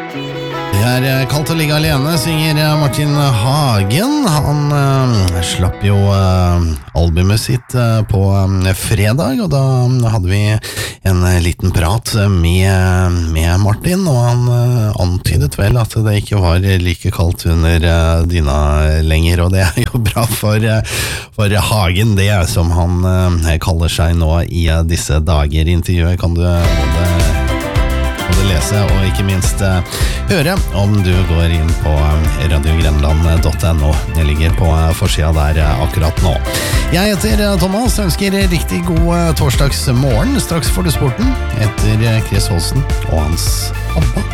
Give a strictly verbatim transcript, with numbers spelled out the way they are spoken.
Det er kaldt å ligge alene, synger Martin Hagen. Han uh, slapp jo uh, albumet sitt uh, på um, fredag, og da hadde vi en liten prat med, med Martin, og han uh, antydet vel at det ikke var like kaldt under uh, dyna lenger, og det er jo bra for, uh, for Hagen, det som han uh, kaller seg nå i uh, disse dager. Intervjuet kan du både både lese og ikke minst uh, høre om du går inn på radiogrenland punktum no. Jeg ligger på uh, forsida der uh, akkurat nå. Jeg heter uh, Thomas, ønsker riktig god uh, torsdagsmorgen. Straks får du sporten etter uh, Chris Holsten og hans Abba.